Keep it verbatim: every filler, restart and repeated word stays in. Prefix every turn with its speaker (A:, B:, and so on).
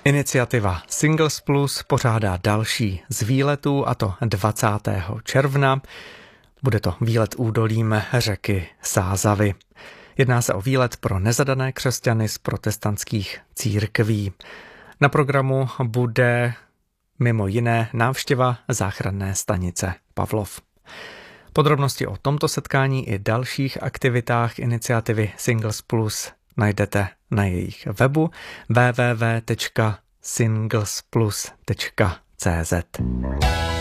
A: Iniciativa Singles Plus pořádá další z výletů, a to dvacátého června. Bude to výlet údolím řeky Sázavy. Jedná se o výlet pro nezadané křesťany z protestantských církví. Na programu bude mimo jiné návštěva záchranné stanice Pavlov. Podrobnosti o tomto setkání i dalších aktivitách iniciativy Singles Plus najdete na jejich webu w w w tečka singlesplus tečka c z.